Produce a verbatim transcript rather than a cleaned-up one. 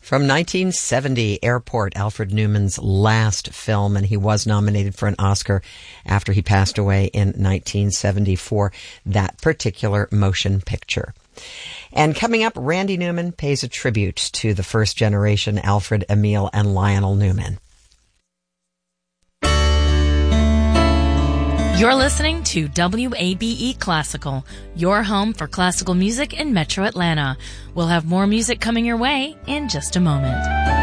From nineteen seventy, Airport, Alfred Newman's last film, and he was nominated for an Oscar after he passed away in nineteen seventy-four, that particular motion picture. And coming up, Randy Newman pays a tribute to the first generation Alfred, Emil, and Lionel Newman. You're listening to W A B E Classical, your home for classical music in Metro Atlanta. We'll have more music coming your way in just a moment.